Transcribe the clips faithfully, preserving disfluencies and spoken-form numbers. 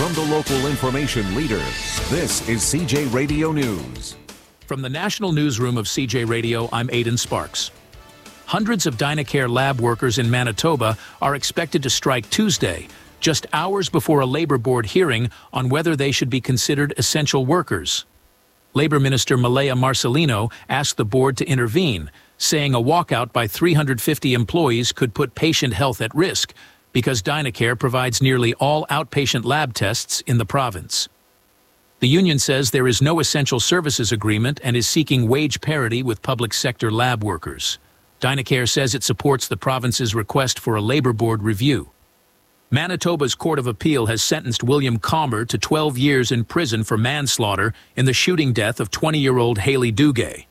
From the local information leader, this is C J Radio News. From the National Newsroom of C J Radio, I'm Aidan Sparks. Hundreds of Dynacare lab workers in Manitoba are expected to strike Tuesday, just hours before a Labour Board hearing on whether they should be considered essential workers. Labour Minister Malaya Marcelino asked the board to intervene, saying a walkout by three hundred fifty employees could put patient health at risk because Dynacare provides nearly all outpatient lab tests in the province. The union says there is no essential services agreement and is seeking wage parity with public sector lab workers. Dynacare says it supports the province's request for a Labour Board review. Manitoba's Court of Appeal has sentenced William Comber to twelve years in prison for manslaughter in the shooting death of twenty-year-old Haley Duguay.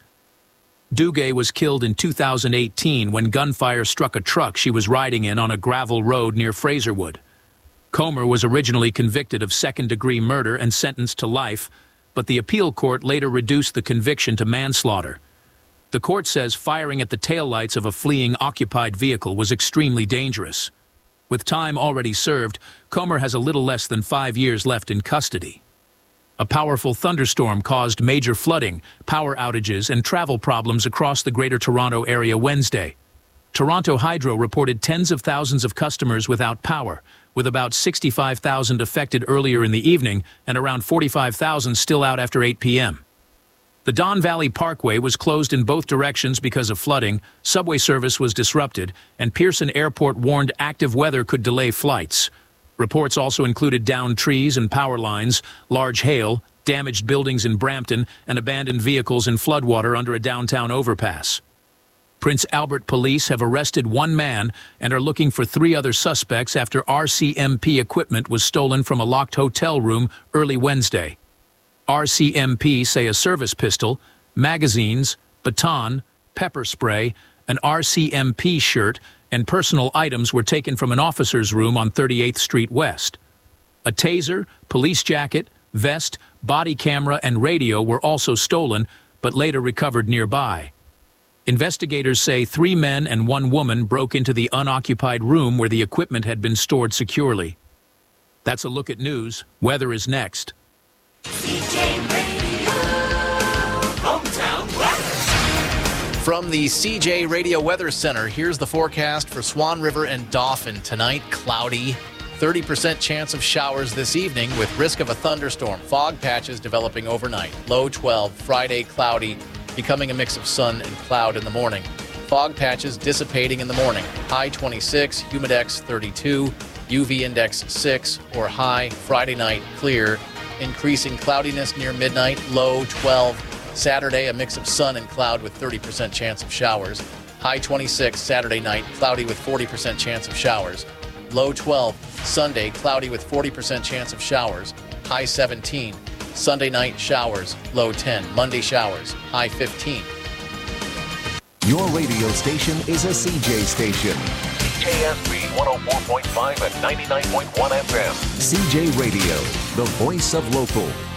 Duguay was killed in two thousand eighteen when gunfire struck a truck she was riding in on a gravel road near Fraserwood. Comer was originally convicted of second-degree murder and sentenced to life, but the appeal court later reduced the conviction to manslaughter. The court says firing at the taillights of a fleeing occupied vehicle was extremely dangerous. With time already served, Comer has a little less than five years left in custody. A powerful thunderstorm caused major flooding, power outages, and travel problems across the Greater Toronto Area Wednesday. Toronto Hydro reported tens of thousands of customers without power, with about sixty-five thousand affected earlier in the evening and around forty-five thousand still out after eight p m The Don Valley Parkway was closed in both directions because of flooding, subway service was disrupted, and Pearson Airport warned active weather could delay flights. Reports also included downed trees and power lines, large hail, damaged buildings in Brampton, and abandoned vehicles in floodwater under a downtown overpass. Prince Albert police have arrested one man and are looking for three other suspects after R C M P equipment was stolen from a locked hotel room early Wednesday. R C M P say a service pistol, magazines, baton, pepper spray, an R C M P shirt, and personal items were taken from an officer's room on thirty-eighth Street West. A taser, police jacket, vest, body camera, and radio were also stolen, but later recovered nearby. Investigators say three men and one woman broke into the unoccupied room where the equipment had been stored securely. That's a look at news. Weather is next. C J Radio Hometown Weather. From the C J Radio Weather Center, here's the forecast for Swan River and Dauphin. Tonight, cloudy, thirty percent chance of showers this evening with risk of a thunderstorm. Fog patches developing overnight. Low twelve, Friday cloudy, becoming a mix of sun and cloud in the morning. Fog patches dissipating in the morning. High twenty-six, humidex thirty-two, U V index six or high. Friday night, clear. Increasing cloudiness near midnight, low twelve. Saturday, a mix of sun and cloud with thirty percent chance of showers. High twenty-six, Saturday night, cloudy with forty percent chance of showers. Low twelve. Sunday, cloudy with forty percent chance of showers. High seventeen. Sunday night, showers. Low ten. Monday, showers. High fifteen. Your radio station is a C J station. C J S B one oh four point five and ninety-nine point one F M. C J Radio, the voice of local.